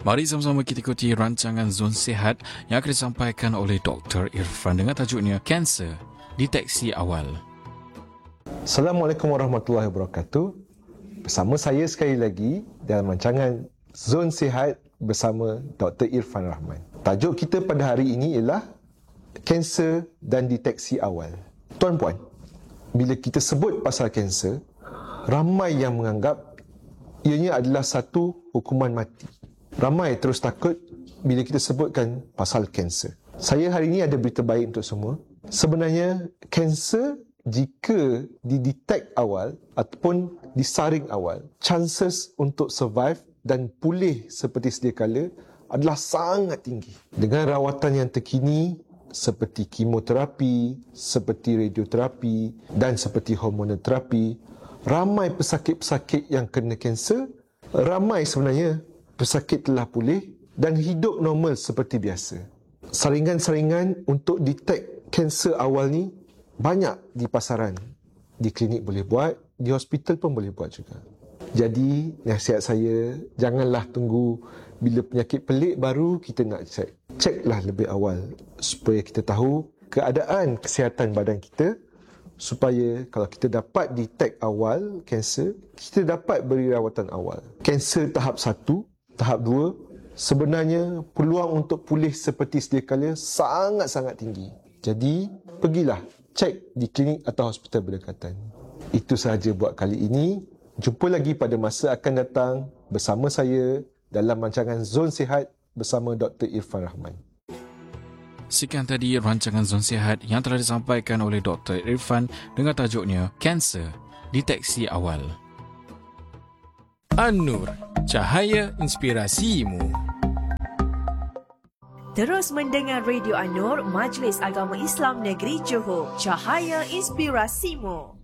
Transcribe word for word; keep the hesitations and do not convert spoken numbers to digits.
Mari sama-sama kita ikuti rancangan Zon Sihat yang akan disampaikan oleh Doktor Irfan dengan tajuknya Kanser, Deteksi Awal. Assalamualaikum warahmatullahi wabarakatuh. Bersama saya sekali lagi dalam rancangan Zon Sihat bersama Doktor Irfan Rahman. Tajuk kita pada hari ini ialah Kanser dan Deteksi Awal. Tuan-puan, bila kita sebut pasal kanser, ramai yang menganggap ianya adalah satu hukuman mati. Ramai terus takut bila kita sebutkan pasal kanser. Saya hari ini ada berita baik untuk semua. Sebenarnya, kanser jika didetect awal ataupun disaring awal, chances untuk survive dan pulih seperti sedia kala adalah sangat tinggi. Dengan rawatan yang terkini seperti kemoterapi, seperti radioterapi dan seperti hormonoterapi, ramai pesakit-pesakit yang kena kanser, ramai sebenarnya pesakit telah pulih dan hidup normal seperti biasa. Saringan-saringan untuk detect kanser awal ni banyak di pasaran. Di klinik boleh buat, di hospital pun boleh buat juga. Jadi, nasihat saya, janganlah tunggu bila penyakit pelik baru kita nak cek. Ceklah lebih awal supaya kita tahu keadaan kesihatan badan kita, supaya kalau kita dapat detect awal kanser, kita dapat beri rawatan awal. Kanser tahap satu, tahap dua, sebenarnya peluang untuk pulih seperti sedia kala sangat-sangat tinggi. Jadi, pergilah cek di klinik atau hospital berdekatan. Itu sahaja buat kali ini. Jumpa lagi pada masa akan datang bersama saya dalam rancangan Zon Sihat bersama Doktor Irfan Rahman. Sekian tadi rancangan Zon Sihat yang telah disampaikan oleh Doktor Irfan dengan tajuknya Kanser, Deteksi Awal. An-Nur, cahaya inspirasimu. Terus mendengar Radio An-Nur, Majlis Agama Islam Negeri Johor, cahaya inspirasimu.